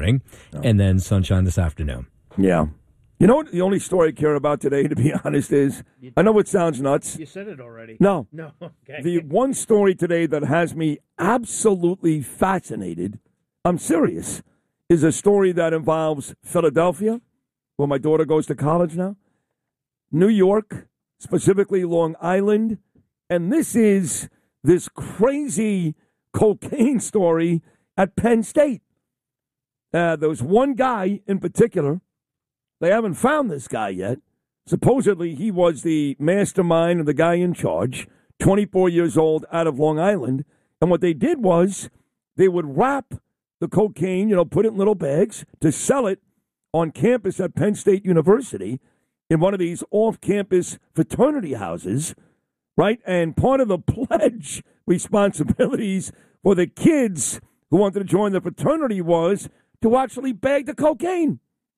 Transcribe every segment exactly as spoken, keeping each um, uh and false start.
morning, oh. and then sunshine this afternoon. Yeah. You know what the only story I care about today, to be honest, is, I know it sounds nuts. You said it already. No. No, okay. The one story today that has me absolutely fascinated, I'm serious, is a story that involves Philadelphia, where my daughter goes to college now, New York, specifically Long Island, and this is this crazy cocaine story at Penn State. Uh, there was one guy in particular. They haven't found this guy yet. Supposedly, he was the mastermind and the guy in charge, twenty-four years old, out of Long Island. And what they did was they would wrap the cocaine, you know, put it in little bags to sell it on campus at Penn State University in one of these off-campus fraternity houses, right? And part of the pledge responsibilities for the kids who wanted to join the fraternity was to actually bag the cocaine.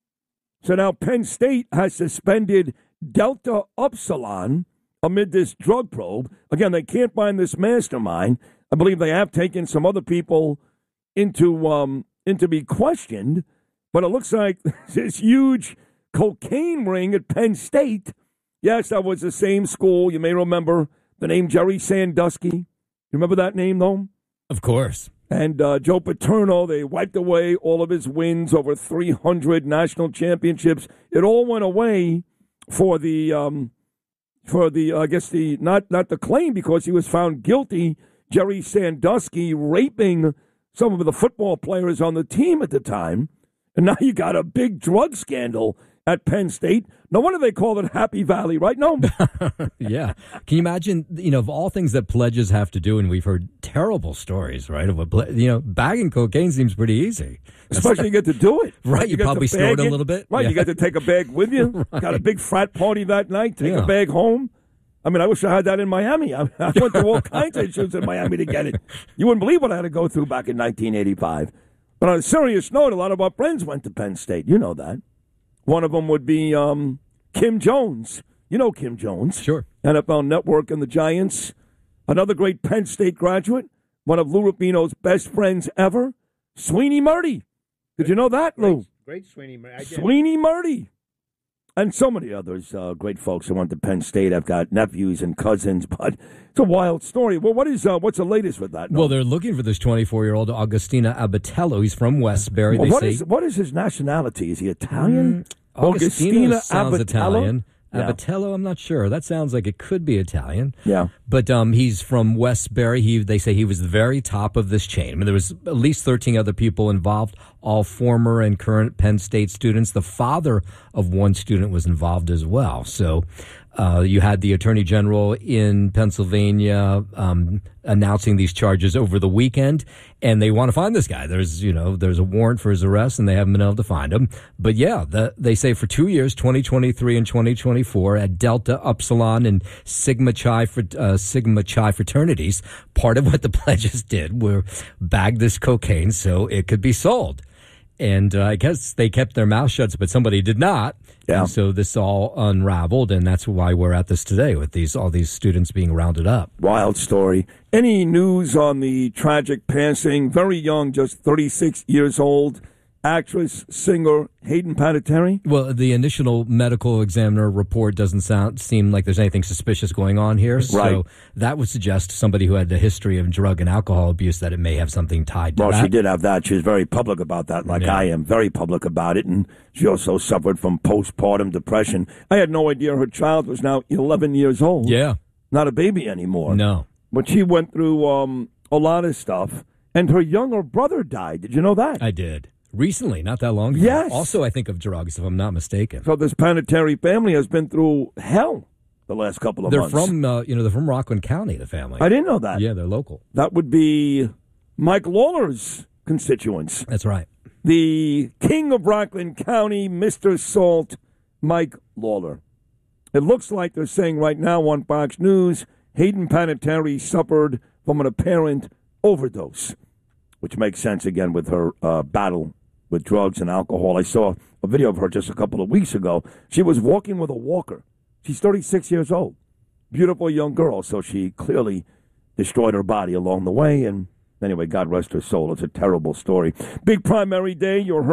So now Penn State has suspended Delta Upsilon amid this drug probe. Again, they can't find this mastermind. I believe they have taken some other people into um, into be questioned. But it looks like this huge cocaine ring at Penn State. Yes, that was the same school. You may remember the name Jerry Sandusky. You remember that name, though? Of course. And uh, Joe Paterno, they wiped away all of his wins, over three hundred national championships. It all went away for the, um, for the I guess, the not, not the claim, because he was found guilty, Jerry Sandusky, raping some of the football players on the team at the time. And now you got a big drug scandal at Penn State. No wonder they call it Happy Valley, right? No. Yeah. Can you imagine, you know, of all things that pledges have to do, and we've heard terrible stories, right? Of what, you know, bagging cocaine seems pretty easy. Especially you get to do it. Right. You, you probably snort a little bit. Right. Yeah. You got to take a bag with you. Right. Got a big frat party that night. Take yeah. a bag home. I mean, I wish I had that in Miami. I, I went through all kinds of issues in Miami to get it. You wouldn't believe what I had to go through back in nineteen eighty-five. But on a serious note, a lot of our friends went to Penn State. You know that. One of them would be um, Kim Jones. You know Kim Jones. Sure. N F L Network and the Giants. Another great Penn State graduate. One of Lou Rubino's best friends ever. Sweeney Murdy. Did you know that, Lou? Great, great Sweeney Murdy. Sweeney Murdy. And so many others, uh, great folks who went to Penn State. I've got nephews and cousins, but it's a wild story. Well, what is uh, what's the latest with that? No? Well, they're looking for this twenty-four-year-old Augustina Abatello. He's from Westbury. Well, they what, say. is, what is his nationality? Is he Italian? Mm, Augustina sounds Abatello? Italian. Yeah. Abatello, I'm not sure. That sounds like it could be Italian. Yeah. But um, he's from Westbury. He, they say he was the very top of this chain. I mean, there was at least thirteen other people involved, all former and current Penn State students. The father of one student was involved as well. So uh, you had the Attorney General in Pennsylvania um, announcing these charges over the weekend, and they want to find this guy. There's, you know, there's a warrant for his arrest, and they haven't been able to find him. But yeah, the, they say for two years, twenty twenty-three and twenty twenty-four, at Delta Upsilon and Sigma Chi for uh, Sigma Chi fraternities, part of what the pledges did were bag this cocaine so it could be sold. And uh, I guess they kept their mouth shut, but somebody did not. Yeah. And so this all unraveled, and that's why we're at this today with these all these students being rounded up. Wild story. Any news on the tragic passing, very young, just thirty-six years old, actress, singer, Hayden Panettiere? Well, the initial medical examiner report doesn't sound seem like there's anything suspicious going on here. Right. So that would suggest somebody who had a history of drug and alcohol abuse that it may have something tied to well, that. Well, she did have that. She was very public about that, like yeah. I am, very public about it. And she also suffered from postpartum depression. I had no idea her child was now eleven years old. Yeah. Not a baby anymore. No. But she went through um, a lot of stuff. And her younger brother died. Did you know that? I did. Recently, not that long ago. Yes. Also, I think of drugs, if I'm not mistaken. So this Panettiere family has been through hell the last couple of they're months. They're from, uh, you know, they're from Rockland County, the family. I didn't know that. Yeah, they're local. That would be Mike Lawler's constituents. That's right. The king of Rockland County, Mister Salt, Mike Lawler. It looks like they're saying right now on Fox News, Hayden Panettiere suffered from an apparent overdose, which makes sense again with her uh, battle with drugs and alcohol. I saw a video of her just a couple of weeks ago. She was walking with a walker. She's thirty-six years old. Beautiful young girl, so she clearly destroyed her body along the way. And anyway, God rest her soul. It's a terrible story. Big primary day. You're